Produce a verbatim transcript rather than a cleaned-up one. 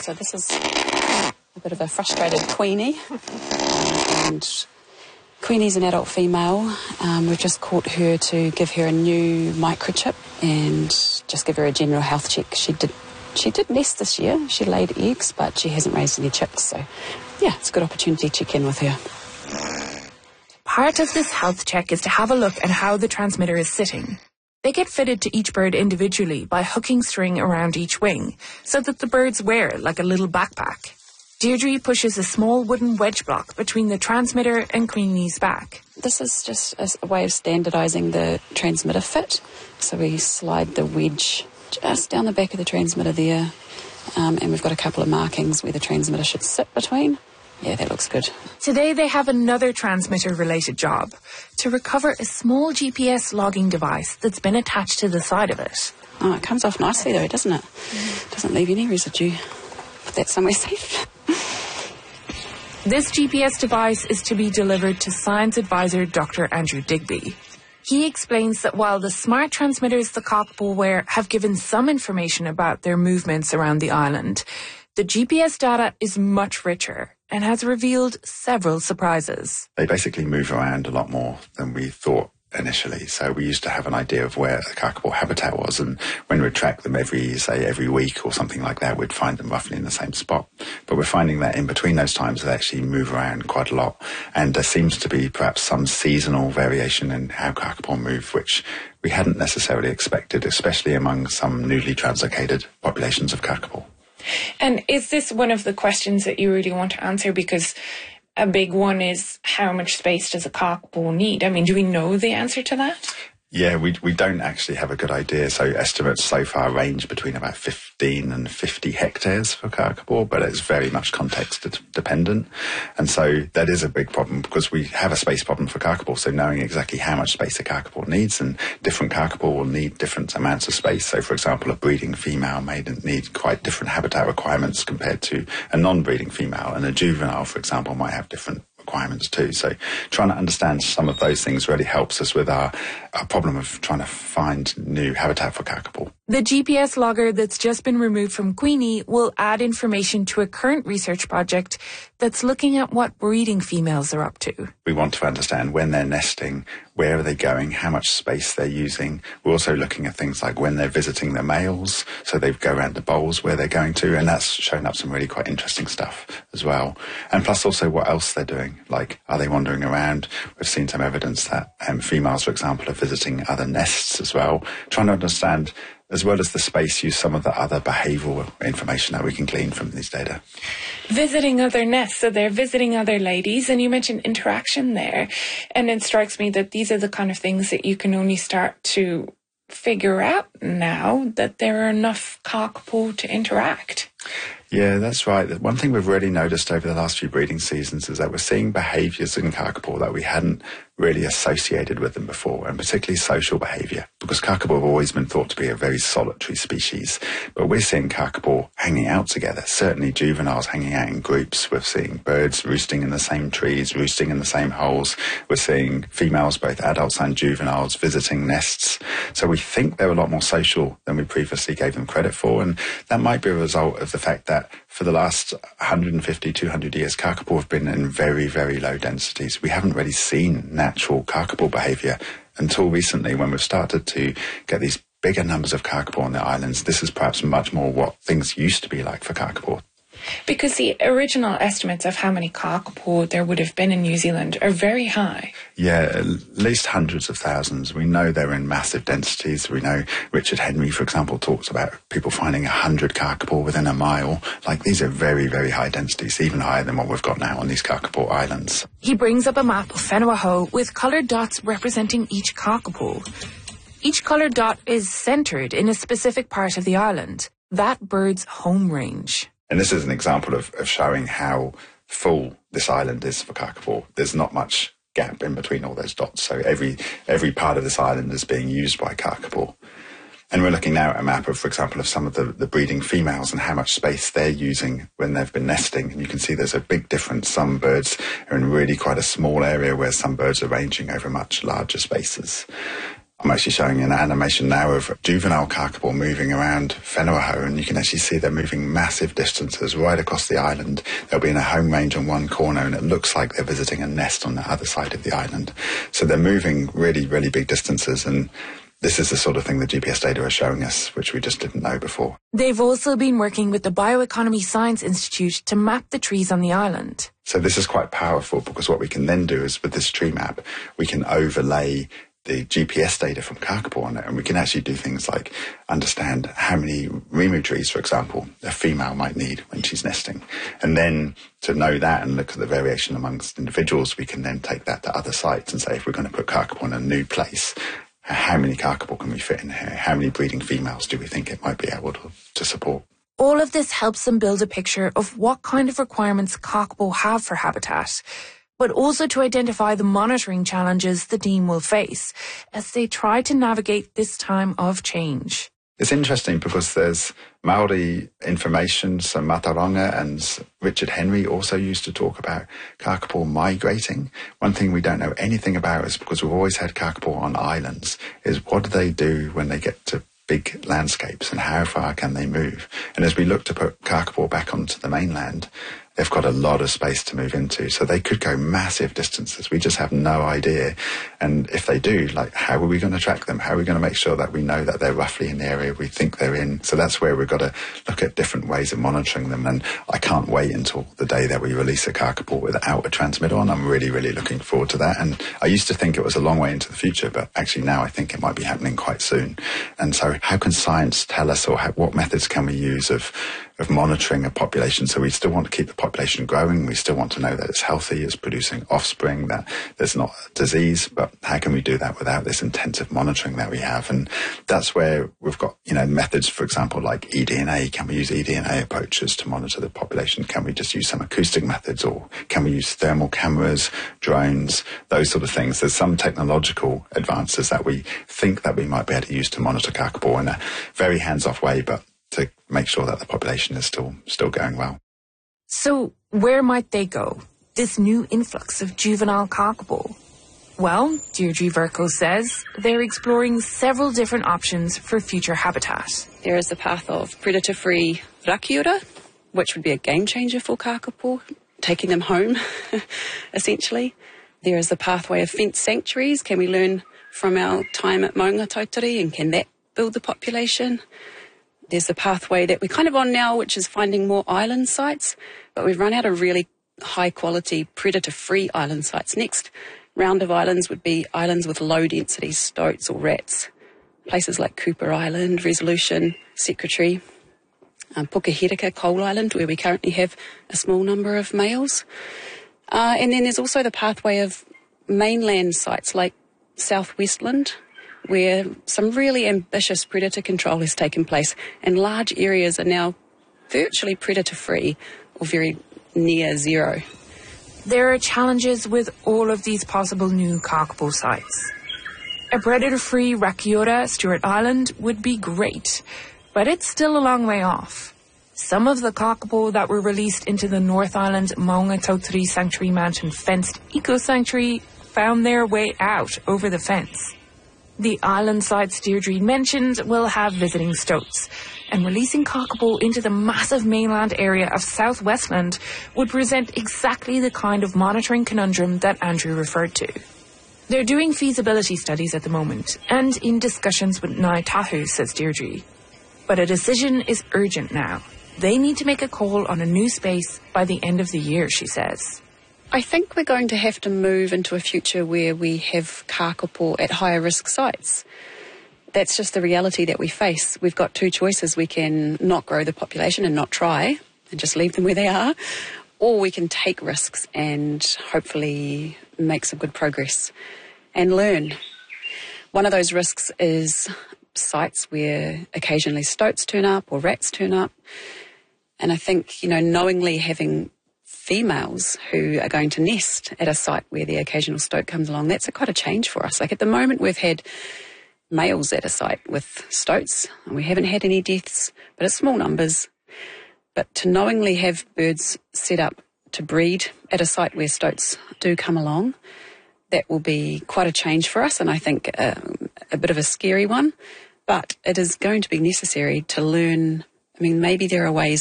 So this is a bit of a frustrated Queenie. And Queenie's an adult female. Um, we've just caught her to give her a new microchip and just give her a general health check. She did she did nest this year. She laid eggs, but she hasn't raised any chicks. So, yeah, it's a good opportunity to check in with her. Part of this health check is to have a look at how the transmitter is sitting. They get fitted to each bird individually by hooking string around each wing so that the birds wear it like a little backpack. Deirdre pushes a small wooden wedge block between the transmitter and Queenie's back. This is just a way of standardising the transmitter fit. So we slide the wedge just down the back of the transmitter there, um, and we've got a couple of markings where the transmitter should sit between. Yeah, that looks good. Today they have another transmitter-related job, to recover a small G P S logging device that's been attached to the side of it. Oh, it comes off nicely though, doesn't it? Doesn't leave any residue. Put that somewhere safe. This G P S device is to be delivered to Science Advisor Doctor Andrew Digby. He explains that while the smart transmitters the cockapoo wear have given some information about their movements around the island, the G P S data is much richer and has revealed several surprises. They basically move around a lot more than we thought initially. So we used to have an idea of where the kakapo habitat was, and when we'd track them every, say, every week or something like that, we'd find them roughly in the same spot. But we're finding that in between those times, they actually move around quite a lot. And there seems to be perhaps some seasonal variation in how kakapo move, which we hadn't necessarily expected, especially among some newly translocated populations of kakapo. And is this one of the questions that you really want to answer? Because a big one is, how much space does a kakapo need? I mean, do we know the answer to that? Yeah, we we don't actually have a good idea. So estimates so far range between about fifteen and fifty hectares for kakapo, but it's very much context dependent. And so that is a big problem, because we have a space problem for kakapo. So knowing exactly how much space a kakapo needs, and different kakapo will need different amounts of space. So for example, a breeding female may need quite different habitat requirements compared to a non-breeding female, and a juvenile, for example, might have different requirements too. So trying to understand some of those things really helps us with our, our problem of trying to find new habitat for kakapo. The G P S logger that's just been removed from Queenie will add information to a current research project that's looking at what breeding females are up to. We want to understand when they're nesting, where are they going, how much space they're using. We're also looking at things like when they're visiting the males, so they go around the bowls where they're going to, and that's showing up some really quite interesting stuff as well. And plus also what else they're doing, like are they wandering around? We've seen some evidence that um, females, for example, are visiting other nests as well, trying to understand, as well as the space use, some of the other behavioural information that we can glean from these data. Visiting other nests, so they're visiting other ladies, and you mentioned interaction there. And it strikes me that these are the kind of things that you can only start to figure out now, that there are enough kakapo to interact. Yeah, that's right. One thing we've really noticed over the last few breeding seasons is that we're seeing behaviours in kakapo that we hadn't really associated with them before, and particularly social behaviour, because kakapo have always been thought to be a very solitary species. But we're seeing kakapo hanging out together, certainly juveniles hanging out in groups. We're seeing birds roosting in the same trees, roosting in the same holes. We're seeing females, both adults and juveniles, visiting nests. So we think they're a lot more social than we previously gave them credit for, and that might be a result of the fact that for the last one hundred fifty, two hundred years, kakapo have been in very, very low densities. We haven't really seen natural kakapo behaviour until recently, when we've started to get these bigger numbers of kakapo on the islands. This is perhaps much more what things used to be like for kakapo. Because the original estimates of how many kakapo there would have been in New Zealand are very high. Yeah, at least hundreds of thousands. We know they're in massive densities. We know Richard Henry, for example, talks about people finding one hundred kakapo within a mile. Like, these are very, very high densities, even higher than what we've got now on these kakapo islands. He brings up a map of Whenua with coloured dots representing each kakapo. Each coloured dot is centred in a specific part of the island, that bird's home range. And this is an example of, of showing how full this island is for kakapo. There's not much gap in between all those dots. So every every part of this island is being used by kakapo. And we're looking now at a map of, for example, of some of the, the breeding females and how much space they're using when they've been nesting. And you can see there's a big difference. Some birds are in really quite a small area, where some birds are ranging over much larger spaces. I'm actually showing an animation now of juvenile kakapo moving around Whenua, and you can actually see they're moving massive distances right across the island. They'll be in a home range on one corner, and it looks like they're visiting a nest on the other side of the island. So they're moving really, really big distances, and this is the sort of thing the G P S data are showing us, which we just didn't know before. They've also been working with the Bioeconomy Science Institute to map the trees on the island. So this is quite powerful, because what we can then do is, with this tree map, we can overlay the G P S data from kakapo on it, and we can actually do things like understand how many rimu trees, for example, a female might need when she's nesting. And then to know that and look at the variation amongst individuals, we can then take that to other sites and say, if we're going to put kakapo in a new place, how many kakapo can we fit in here? How many breeding females do we think it might be able to, to support? All of this helps them build a picture of what kind of requirements kakapo have for habitat, but also to identify the monitoring challenges the team will face as they try to navigate this time of change. It's interesting because there's Maori information, so Mataronga and Richard Henry also used to talk about kakapo migrating. One thing we don't know anything about is, because we've always had kakapo on islands, is what do they do when they get to big landscapes and how far can they move? And as we look to put kakapo back onto the mainland, they've got a lot of space to move into, so they could go massive distances. We just have no idea. And if they do, like, how are we going to track them? How are we going to make sure that we know that they're roughly in the area we think they're in? So that's where we've got to look at different ways of monitoring them. And I can't wait until the day that we release a kakapo without a transmitter on. I'm really, really looking forward to that. And I used to think it was a long way into the future, but actually now I think it might be happening quite soon. And so how can science tell us, or how, what methods can we use of of monitoring a population? So we still want to keep the population growing. We still want to know that it's healthy, it's producing offspring, that there's not disease. But how can we do that without this intensive monitoring that we have? And that's where we've got, you know, methods, for example, like eDNA. Can we use eDNA approaches to monitor the population? Can we just use some acoustic methods, or can we use thermal cameras, drones, those sort of things? There's some technological advances that we think that we might be able to use to monitor kakapo in a very hands-off way, but to make sure that the population is still still going well. So where might they go, this new influx of juvenile kakapo? Well, Deirdre Vercoe says they're exploring several different options for future habitat. There is the path of predator-free rakiura, which would be a game changer for kakapo, taking them home, essentially. There is the pathway of fenced sanctuaries. Can we learn from our time at Maunga Tautari, and can that build the population? There's the pathway that we're kind of on now, which is finding more island sites, but we've run out of really high-quality predator-free island sites. Next round of islands would be islands with low-density stoats or rats, places like Cooper Island, Resolution, Secretary, um, Pukaherika Coal Island, where we currently have a small number of males. Uh, and then there's also the pathway of mainland sites like South Westland, where some really ambitious predator control has taken place, and large areas are now virtually predator-free or very near zero. There are challenges with all of these possible new kakapo sites. A predator-free Rakiura, Stewart Island, would be great, but it's still a long way off. Some of the kakapo that were released into the North Island Maunga Tautari Sanctuary Mountain fenced eco-sanctuary found their way out over the fence. The island sites Deirdre mentioned will have visiting stoats, and releasing kakapo into the massive mainland area of South Westland would present exactly the kind of monitoring conundrum that Andrew referred to. They're doing feasibility studies at the moment, and in discussions with Ngāi Tahu, says Deirdre. But a decision is urgent now. They need to make a call on a new space by the end of the year, she says. I think we're going to have to move into a future where we have kakapo at higher risk sites. That's just the reality that we face. We've got two choices. We can not grow the population and not try and just leave them where they are, or we can take risks and hopefully make some good progress and learn. One of those risks is sites where occasionally stoats turn up or rats turn up. And I think, you know, knowingly having females who are going to nest at a site where the occasional stoat comes along, that's a quite a change for us. Like at the moment we've had males at a site with stoats and we haven't had any deaths, but it's small numbers. But to knowingly have birds set up to breed at a site where stoats do come along, that will be quite a change for us, and I think um, a bit of a scary one, but it is going to be necessary to learn. I mean, maybe there are ways